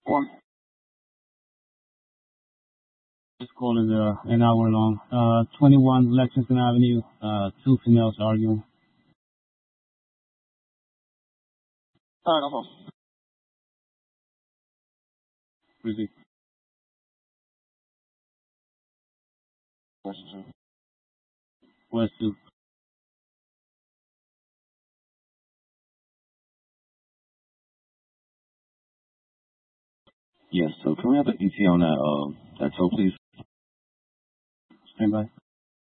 This call is an hour long. 21 Lexington Avenue. Two females arguing. Alright, no problem. Busy. West 2. Yes, so can we have an ETA on that tow, please? Stand by.